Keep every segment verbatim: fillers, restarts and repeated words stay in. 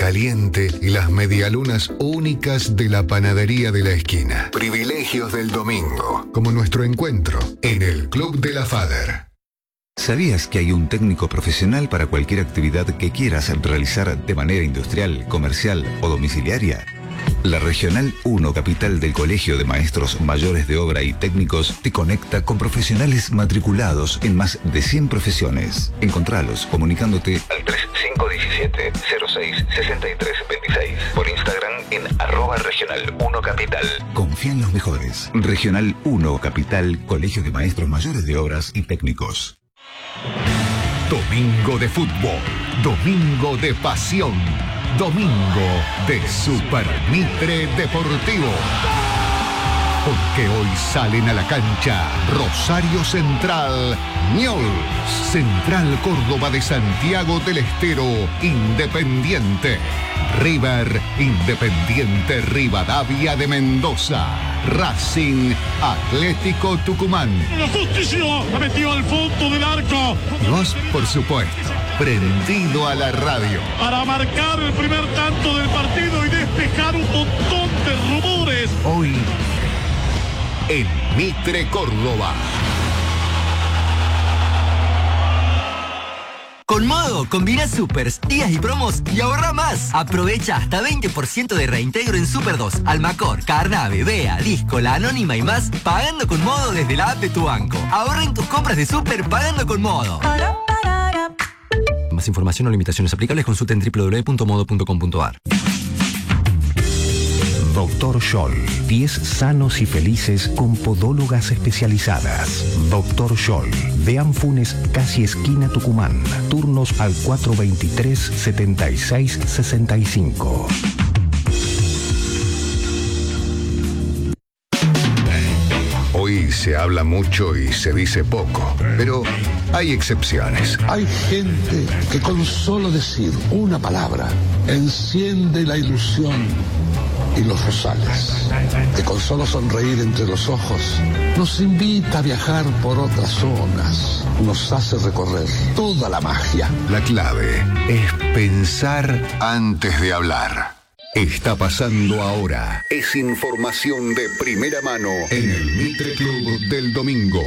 caliente y las medialunas únicas de la panadería de la esquina. Privilegios del domingo, como nuestro encuentro en el Club de la Fader. ¿Sabías que hay un técnico profesional para cualquier actividad que quieras realizar de manera industrial, comercial o domiciliaria? La Regional uno Capital del Colegio de Maestros Mayores de Obra y Técnicos te conecta con profesionales matriculados en más de cien profesiones. Encontralos comunicándote al tres cinco uno siete cero seis seis tres dos seis, por Instagram en arroba Regional uno Capital. Confía en los mejores. Regional uno Capital, Colegio de Maestros Mayores de Obras y Técnicos. Domingo de fútbol, domingo de pasión, domingo de Super Mitre Deportivo. Porque hoy salen a la cancha Rosario Central, Newell's, Central Córdoba de Santiago del Estero, Independiente, River, Independiente Rivadavia de Mendoza, Racing, Atlético Tucumán. La justicia ha metido al fondo del arco. Y vos, por supuesto, prendido a la radio. Para marcar el primer tanto del partido y despejar un montón de rumores. Hoy, en Mitre Córdoba. Con Modo, combina supers, días y promos y ahorra más. Aprovecha hasta veinte por ciento de reintegro en Super dos, Almacor, Carnave, Bea, Disco, La Anónima y más, pagando con Modo desde la app de tu banco. Ahorra en tus compras de Super pagando con Modo. Más información o limitaciones aplicables, consulta en doble u doble u doble u punto modo punto com punto a r. Doctor Scholl, pies sanos y felices con podólogas especializadas. Doctor Scholl, de Anfunes, casi esquina Tucumán. Turnos al cuatro veintitrés, setenta y seis, sesenta y cinco. Hoy se habla mucho y se dice poco, pero hay excepciones. Hay gente que con solo decir una palabra enciende la ilusión y los rosales, que con solo sonreír entre los ojos nos invita a viajar por otras zonas, nos hace recorrer toda la magia. La clave es pensar antes de hablar. Está pasando ahora. Es información de primera mano en el Mitre Club del domingo.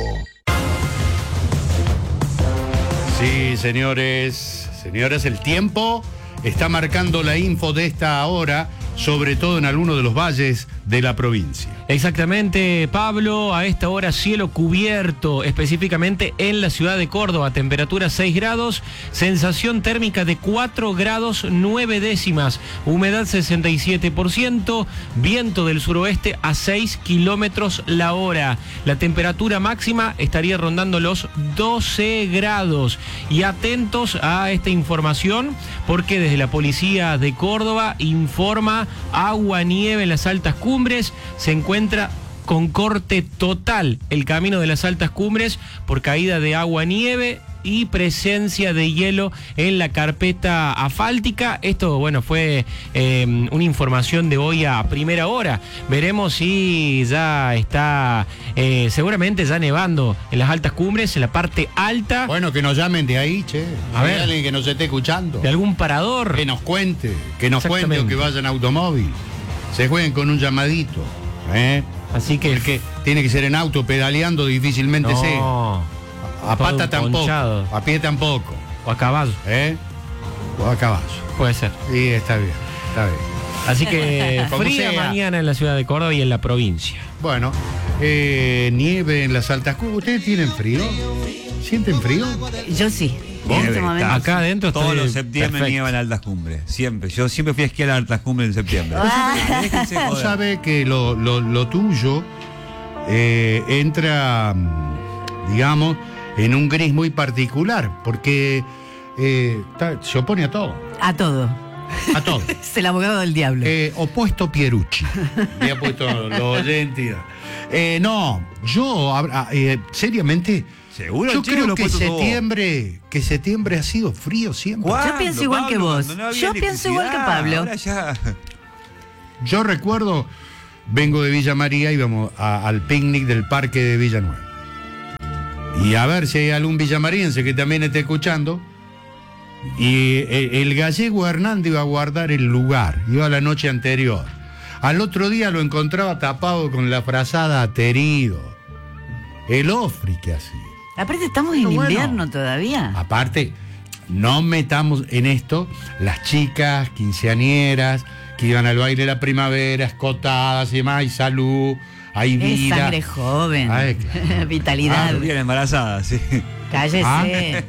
Sí, señores, señoras, el tiempo está marcando la info de esta hora, sobre todo en algunos de los valles de la provincia. Exactamente, Pablo, a esta hora cielo cubierto, específicamente en la ciudad de Córdoba, temperatura seis grados, sensación térmica de cuatro grados nueve décimas, humedad sesenta y siete por ciento, viento del suroeste a seis kilómetros la hora. La temperatura máxima estaría rondando los doce grados. Y atentos a esta información, porque desde la policía de Córdoba informa agua, nieve en las altas cumbres, se encuentra con corte total el camino de las altas cumbres por caída de agua, nieve y presencia de hielo en la carpeta asfáltica. Esto, bueno, fue eh, una información de hoy a primera hora. Veremos si ya está eh, seguramente ya nevando en las altas cumbres, en la parte alta. Bueno, que nos llamen de ahí, che. A ver, alguien que nos esté escuchando. De algún parador. Que nos cuente, que nos cuente o que vaya en automóvil. Se jueguen con un llamadito, ¿eh? Así que... Porque tiene que ser en auto, pedaleando difícilmente no. sé. A Todo pata tampoco, ponchado. a pie tampoco. O a caballo. ¿Eh? O a caballo. Puede ser. Sí, está bien, está bien. Así que Como fría sea. mañana en la ciudad de Córdoba y en la provincia. Bueno, eh, nieve en las altas cumbres. ¿Ustedes tienen frío? ¿Sienten frío? Yo sí. En este momento. Acá adentro todos estoy los septiembre perfecto. nieva en altas cumbres. Siempre. Yo siempre fui a esquiar a altas cumbres en septiembre. Déjense Vos joder. sabés que lo, lo, lo tuyo eh, entra, digamos, en un gris muy particular, porque eh, ta- se opone a todo. A todo. A todo. Es el abogado del diablo. Eh, opuesto Pierucci. Me ha puesto los oyentes. Eh, no, yo, ah, eh, seriamente, ¿Seguro, yo chico, creo lo que puesto sos vos? septiembre, que septiembre ha sido frío siempre. Yo pienso igual que vos. Cuando no había Yo pienso igual que Pablo. Ahora ya. Yo recuerdo, vengo de Villa María, íbamos a- al picnic del parque de Villanueva. Y a ver si hay algún villamariense que también esté escuchando. Y el, el gallego Hernández iba a guardar el lugar, iba la noche anterior. Al otro día lo encontraba tapado con la frazada aterido. El ofri que hacía. Aparte estamos en Bueno, invierno todavía. Aparte, no metamos en esto las chicas quinceañeras que iban al baile de la primavera, escotadas y demás, hay salud, hay Es vida. sangre joven. Ay, claro. Vitalidad. Ah, bien embarazada, sí. Cállese. Ah.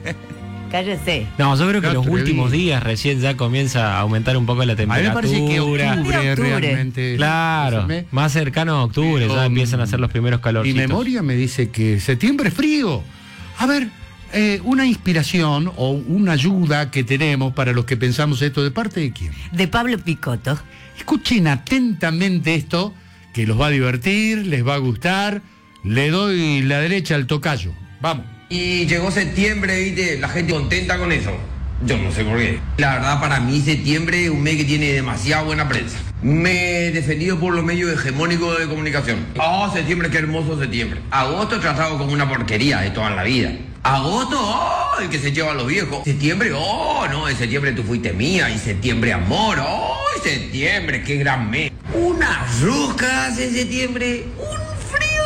Cállese. No, yo creo que Qué los últimos atrevido. días recién ya comienza a aumentar un poco la A mí me temperatura. parece que octubre, octubre. realmente. Claro, ese mes. más cercano a octubre, ya Con- empiezan a ser los primeros Mi calorcitos. memoria me dice que septiembre es frío. A ver, eh, una inspiración o una ayuda que tenemos para los que pensamos esto, ¿de parte de quién? De Pablo Picotto. Escuchen atentamente esto, que los va a divertir, les va a gustar. Le doy la derecha al tocayo. Vamos. Y llegó septiembre, ¿viste? La gente contenta con eso. Yo no sé por qué. La verdad, para mí septiembre es un mes que tiene demasiada buena prensa. Me he defendido por los medios hegemónicos de comunicación. Oh, septiembre, qué hermoso septiembre. Agosto tratado como una porquería de toda la vida. Agosto, oh, el que se lleva a los viejos. Septiembre, oh, no, en septiembre tú fuiste mía. Y septiembre, amor, oh, y septiembre, qué gran mes. Unas roscas en septiembre, un frío.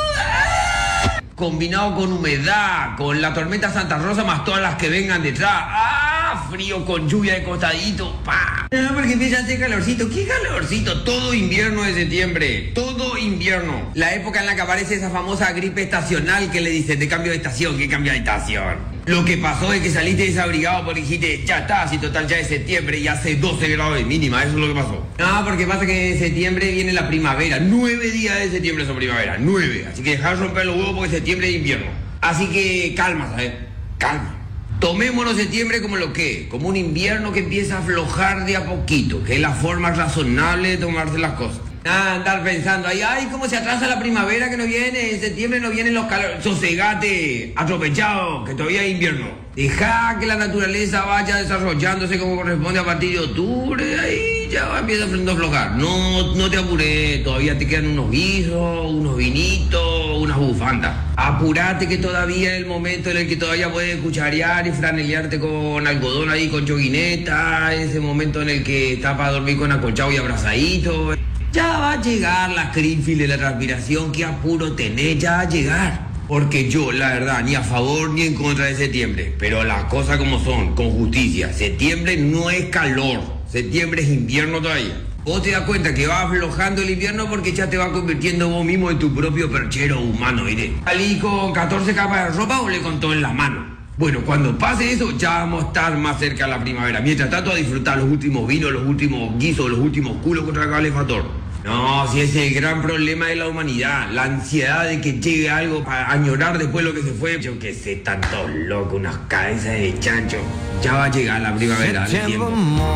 ¡Ah! Combinado con humedad, con la tormenta Santa Rosa más todas las que vengan detrás. ¡Ah! Frío con lluvia de costadito. ¡Pa! No, porque empieza a hacer calorcito. ¿Qué calorcito? Todo invierno de septiembre. Todo invierno. La época en la que aparece esa famosa gripe estacional que le dicen de cambio de estación. ¿Qué cambio de estación? Lo que pasó es que saliste desabrigado porque dijiste, ya está, si total ya es septiembre y hace doce grados de mínima. Eso es lo que pasó. No, porque pasa que en septiembre viene la primavera. Nueve días de septiembre son primavera. Nueve. Así que dejar romper los huevos porque septiembre es invierno. Así que calma, ¿sabes? Calma. Tomémonos septiembre como lo que es, como un invierno que empieza a aflojar de a poquito, que es la forma razonable de tomarse las cosas. Ah, andar pensando ahí, ay, cómo se atrasa la primavera que no viene, en septiembre no vienen los calores. Sosegate, atropellado, que todavía es invierno. Deja que la naturaleza vaya desarrollándose como corresponde a partir de octubre, ahí ya va, empieza a aflojar. No, no te apures, todavía te quedan unos guisos, unos vinitos, unas bufandas. Apurate que todavía es el momento en el que todavía puedes cucharear y franelearte con algodón ahí, con choguineta, ese momento en el que estás para dormir con acolchado y abrazadito. Ya va a llegar la crisis de la transpiración, que apuro tenés, ya va a llegar. Porque yo, la verdad, ni a favor ni en contra de septiembre, pero las cosas como son, con justicia. Septiembre no es calor, septiembre es invierno todavía. Vos te das cuenta que va aflojando el invierno porque ya te va convirtiendo vos mismo en tu propio perchero humano, ¿viste? Salí con catorce capas de ropa o le con todo en la mano. Bueno, cuando pase eso, ya vamos a estar más cerca de la primavera. Mientras tanto, a disfrutar los últimos vinos, los últimos guisos, los últimos culos contra el calefactor. No, si ese es el gran problema de la humanidad, la ansiedad de que llegue algo para añorar después lo que se fue. Yo que sé, tantos locos, unas cabezas de chancho. Ya va a llegar la primavera al tiempo.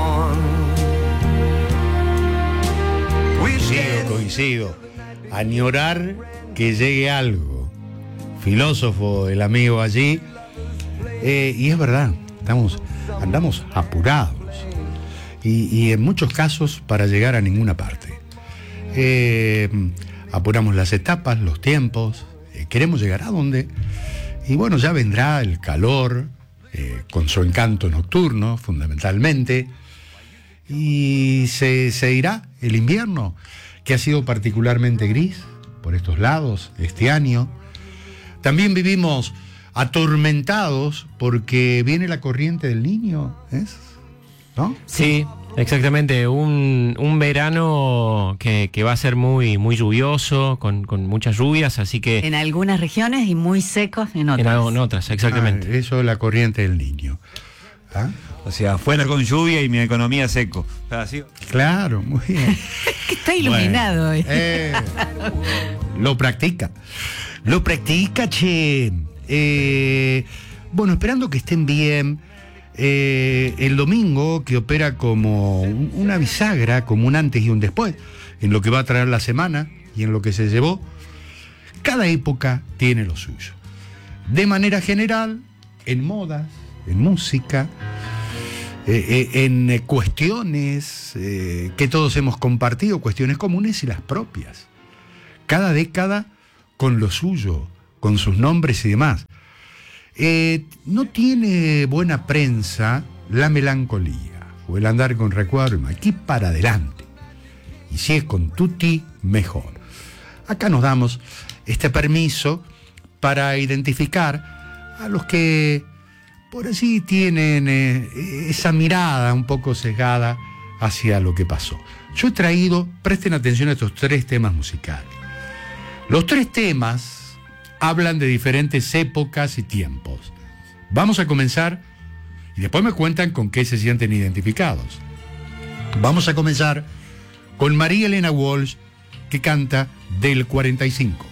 Coincido, coincido. Añorar que llegue algo. Filósofo, el amigo allí. Eh, y es verdad, estamos, andamos apurados. Y, y en muchos casos para llegar a ninguna parte. Eh, apuramos las etapas, los tiempos, eh, queremos llegar a dónde. Y bueno, ya vendrá el calor, eh, con su encanto nocturno, fundamentalmente. Y se, se irá el invierno, que ha sido particularmente gris por estos lados este año. También vivimos atormentados porque viene la corriente del Niño, ¿es? ¿No? Sí, exactamente. Un, un verano que, que va a ser muy, muy lluvioso, con, con muchas lluvias, así que... En algunas regiones y muy secos en otras. En, en otras, exactamente. Ah, eso es la corriente del Niño. ¿Ah? O sea, fuera con lluvia y mi economía seco. ¿Así? Claro, muy bien. Que está iluminado hoy. Bueno, eh, lo practica. Lo practica, che. Eh, bueno, esperando que estén bien. Eh, el domingo, que opera como un- una bisagra, como un antes y un después, en lo que va a traer la semana y en lo que se llevó. Cada época tiene lo suyo. De manera general, en modas, en música, eh, eh, en eh, cuestiones eh, que todos hemos compartido, cuestiones comunes y las propias. Cada década con lo suyo, con sus nombres y demás. Eh, no tiene buena prensa la melancolía o el andar con recuerdo, aquí para adelante. Y si es con tutti, mejor. Acá nos damos este permiso para identificar a los que por así tienen eh, esa mirada un poco sesgada hacia lo que pasó. Yo he traído, presten atención a estos tres temas musicales. Los tres temas hablan de diferentes épocas y tiempos. Vamos a comenzar y después me cuentan con qué se sienten identificados. Vamos a comenzar con María Elena Walsh, que canta del cuarenta y cinco.